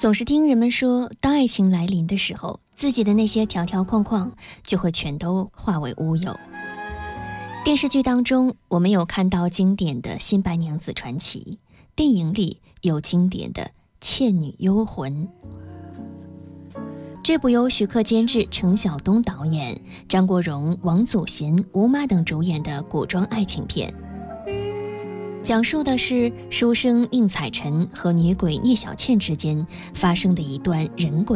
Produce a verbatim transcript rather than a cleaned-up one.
总是听人们说，当爱情来临的时候，自己的那些条条框框就会全都化为乌有。电视剧当中，我们有看到经典的新白娘子传奇，电影里有经典的倩女幽魂。这部由徐克监制、程晓东导演、张国荣、王祖贤、吴妈等主演的古装爱情片，讲述的是书生应采臣和女鬼聂小倩之间发生的一段人鬼